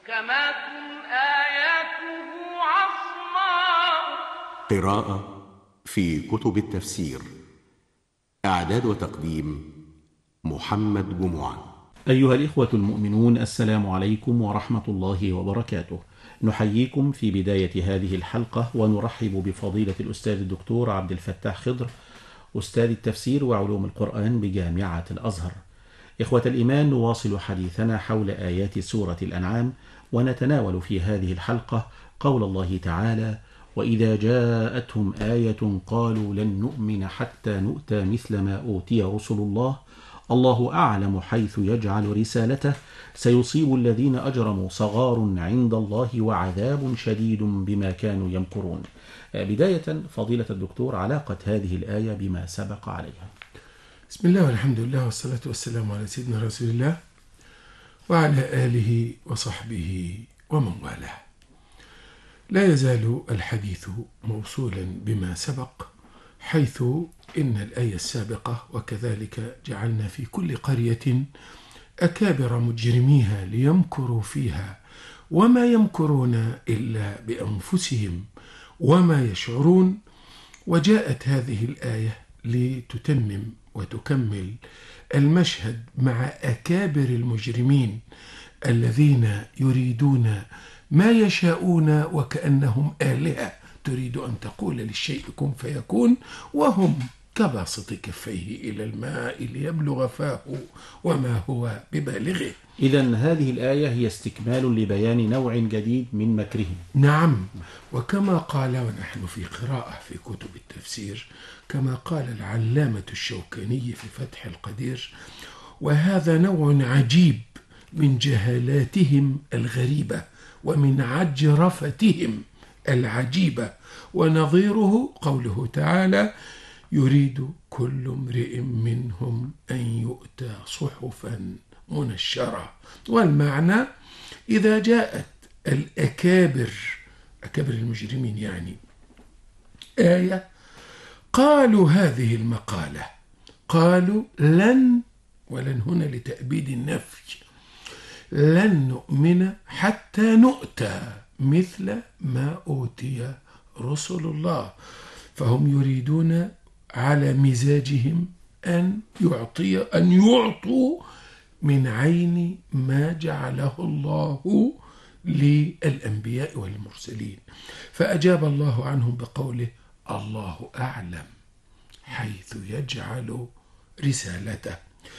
محكمات آياته عصماء. قراءة في كتب التفسير. إعداد وتقديم محمد جمعة. أيها الإخوة المؤمنون، السلام عليكم ورحمة الله وبركاته. نحييكم في بداية هذه الحلقة ونرحب بفضيلة الأستاذ الدكتور عبد الفتاح خضر، أستاذ التفسير وعلوم القرآن بجامعة الأزهر. إخوة الإيمان، نواصل حديثنا حول آيات سورة الأنعام، ونتناول في هذه الحلقة قول الله تعالى: وإذا جاءتهم آية قالوا لن نؤمن حتى نؤتى مثل ما أوتي رسل الله أعلم حيث يجعل رسالته سيصيب الذين أجرموا صغار عند الله وعذاب شديد بما كانوا يمكرون. بداية فضيلة الدكتور، علاقة هذه الآية بما سبق عليها. بسم الله والحمد لله والصلاة والسلام على سيدنا رسول الله وعلى آله وصحبه ومن والاه. لا يزال الحديث موصولا بما سبق، حيث إن الآية السابقة: وكذلك جعلنا في كل قرية أكابر مجرميها ليمكروا فيها وما يمكرون إلا بأنفسهم وما يشعرون. وجاءت هذه الآية لتتمم وتكمل المشهد مع أكابر المجرمين الذين يريدون ما يشاءون وكأنهم آلهة تريد أن تقول للشيء كن فيكون، وهم كباسط كفيه إلى الماء ليبلغ فاه وما هو ببالغه. إذن هذه الآية هي استكمال لبيان نوع جديد من مكرهم. نعم، وكما قال، ونحن في قراءة في كتب التفسير، كما قال العلامة الشوكاني في فتح القدير: وهذا نوع عجيب من جهالاتهم الغريبة ومن عجرفتهم العجيبة. ونظيره قوله تعالى: يريد كل امرئ منهم أن يؤتى صحفا منشرة. والمعنى: إذا جاءت الأكابر، أكابر المجرمين يعني، آية قالوا هذه المقالة، قالوا لن، ولن هنا لتأبيد النفي، لن نؤمن حتى نؤتى مثل ما أوتي رسل الله. فهم يريدون على مزاجهم أن يعطوا من عين ما جعله الله للأنبياء والمرسلين. فأجاب الله عنهم بقوله: الله أعلم حيث يجعل رسالته.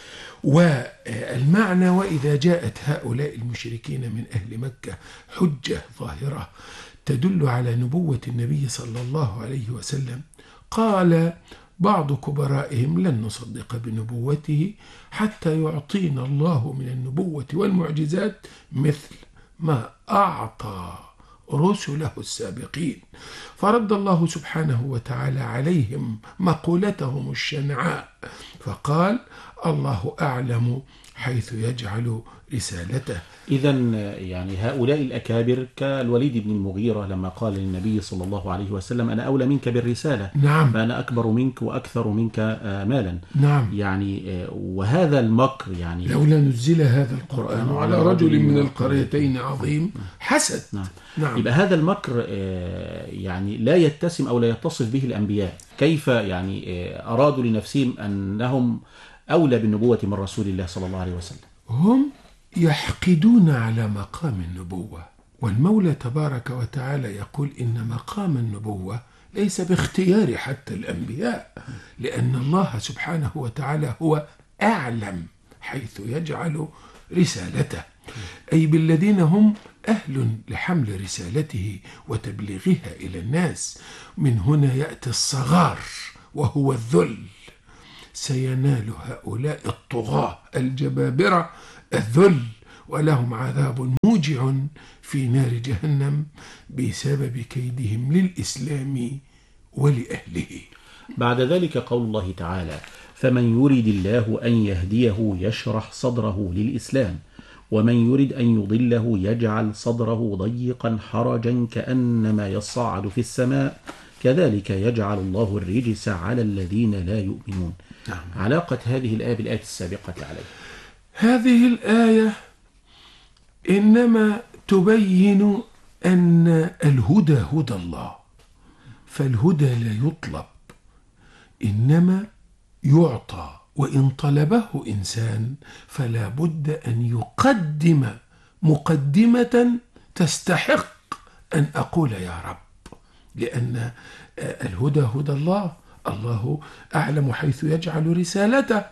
والمعنى: وإذا جاءت هؤلاء المشركين من أهل مكة حجة ظاهرة تدل على نبوة النبي صلى الله عليه وسلم، قال بعض كبرائهم: لن نصدق بنبوته حتى يعطينا الله من النبوة والمعجزات مثل ما أعطى رسله السابقين. فرد الله سبحانه وتعالى عليهم مقولتهم الشنعاء فقال: الله أعلم حيث يجعل رسالته. إذن يعني هؤلاء الأكابر كالوليد بن المغيرة لما قال للنبي صلى الله عليه وسلم: أنا أولى منك بالرسالة، نعم، فأنا أكبر منك وأكثر منك مالا. نعم، يعني وهذا المكر، يعني لولا نزل هذا القرآن على رجل من القريتين عظيم حسد. نعم. نعم. يبقى هذا المكر يعني لا يتسم أو لا يتصف به الأنبياء. كيف يعني أرادوا لنفسهم أنهم أولى بالنبوة من رسول الله صلى الله عليه وسلم؟ هم يحقدون على مقام النبوة، والمولى تبارك وتعالى يقول: إن مقام النبوة ليس باختيار حتى الأنبياء، لأن الله سبحانه وتعالى هو أعلم حيث يجعل رسالته، أي بالذين هم أهل لحمل رسالته وتبليغها إلى الناس. من هنا يأتي الصغار وهو الذل. سينال هؤلاء الطغاة الجبابرة الذل، ولهم عذاب موجع في نار جهنم بسبب كيدهم للإسلام ولأهله. بعد ذلك قول الله تعالى: فمن يرد الله أن يهديه يشرح صدره للإسلام ومن يرد أن يضله يجعل صدره ضيقا حرجا كأنما يصعد في السماء كذلك يجعل الله الرجس على الذين لا يؤمنون. نعم. علاقة هذه الآية بالآية السابقة عليه. هذه الآية إنما تبين أن الهدى هدى الله، فالهدى لا يطلب إنما يعطى، وإن طلبه إنسان فلا بد أن يقدم مقدمة تستحق أن أقول يا رب، لأن الهدى هدى الله، الله أعلم حيث يجعل رسالته،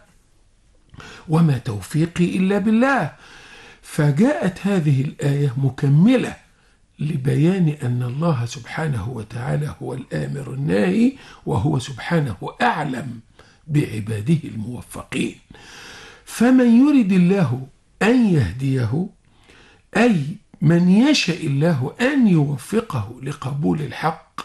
وما توفيقي إلا بالله. فجاءت هذه الآية مكملة لبيان أن الله سبحانه وتعالى هو الآمر الناهي، وهو سبحانه أعلم بعباده الموفقين. فمن يرد الله أن يهديه، أي من يشاء الله أن يوفقه لقبول الحق،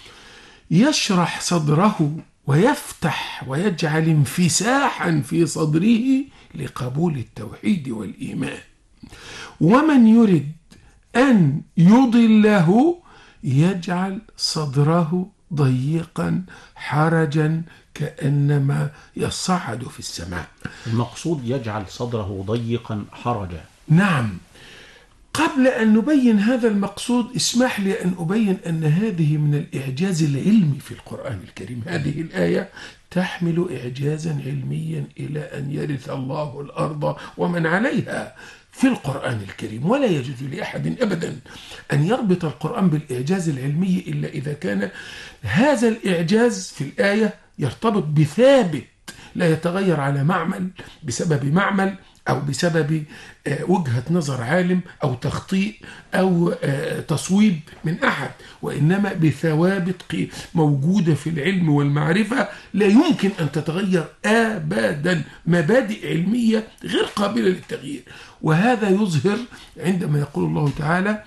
يشرح صدره ويفتح ويجعل انفساحا في صدره لقبول التوحيد والإيمان. ومن يرد أن يضله يجعل صدره ضيقا حرجا كأنما يصعد في السماء. المقصود يجعل صدره ضيقا حرجا. نعم. قبل أن نبين هذا المقصود اسمح لي أن أبين أن هذه من الإعجاز العلمي في القرآن الكريم. هذه الآية تحمل إعجازا علميا إلى أن يرث الله الأرض ومن عليها في القرآن الكريم، ولا يجوز لأحد أبدا أن يربط القرآن بالإعجاز العلمي إلا إذا كان هذا الإعجاز في الآية يرتبط بثابت لا يتغير على معمل بسبب معمل أو بسبب وجهة نظر عالم أو تخطيء أو تصويب من أحد، وإنما بثوابت موجودة في العلم والمعرفة لا يمكن أن تتغير أبدا، مبادئ علمية غير قابلة للتغيير. وهذا يظهر عندما يقول الله تعالى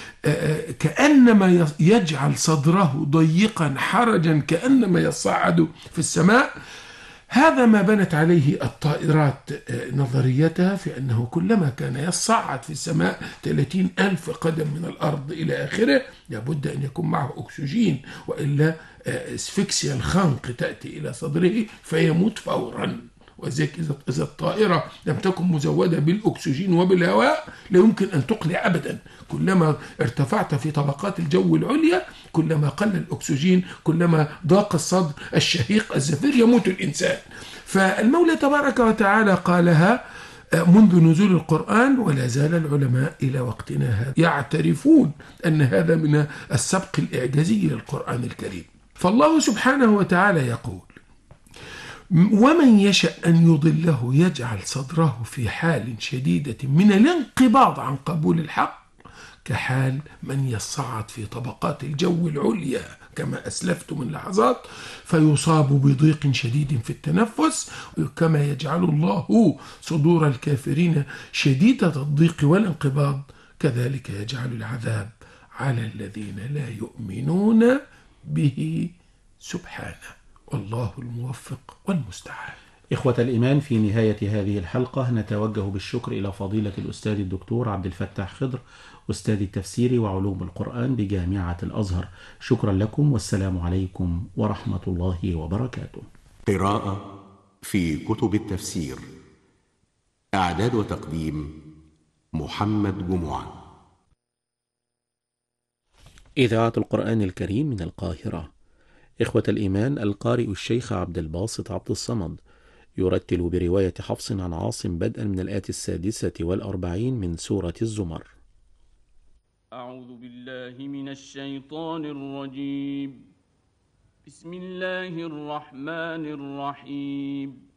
كأنما يجعل صدره ضيقا حرجا كأنما يصعد في السماء. هذا ما بنت عليه الطائرات نظريتها، في أنه كلما كان يصعد في السماء 30,000 قدم من الأرض إلى آخره لابد أن يكون معه أكسجين، وإلا اسفكسيا الخنق تأتي إلى صدره فيموت فورا. وذلك إذا الطائرة لم تكن مزودة بالأكسجين وبالهواء لا يمكن أن تقلع أبدا. كلما ارتفعت في طبقات الجو العليا كلما قل الأكسجين، كلما ضاق الصدر الشهيق الزفير يموت الإنسان. فالمولى تبارك وتعالى قالها منذ نزول القرآن، ولا زال العلماء إلى وقتنا هذا يعترفون أن هذا من السبق الإعجازي للقرآن الكريم. فالله سبحانه وتعالى يقول ومن يشاء أن يضله يجعل صدره في حال شديدة من الانقباض عن قبول الحق كحال من يصعد في طبقات الجو العليا كما أسلفت من لحظات فيصاب بضيق شديد في التنفس، كما يجعل الله صدور الكافرين شديدة الضيق والانقباض كذلك يجعل العذاب على الذين لا يؤمنون به سبحانه، والله الموفق والمستعان. إخوة الإيمان، في نهاية هذه الحلقة نتوجه بالشكر إلى فضيلة الأستاذ الدكتور عبد الفتاح خضر أستاذ التفسير وعلوم القرآن بجامعة الأزهر. شكرا لكم، والسلام عليكم ورحمة الله وبركاته. قراءة في كتب التفسير. إعداد وتقديم محمد جمعان. إذاعة القرآن الكريم من القاهرة. إخوة الإيمان، القارئ الشيخ عبد الباسط عبد الصمد يرتل برواية حفص عن عاصم بدءا من الآية 46 من سورة الزمر. أعوذ بالله من الشيطان الرجيم. بسم الله الرحمن الرحيم.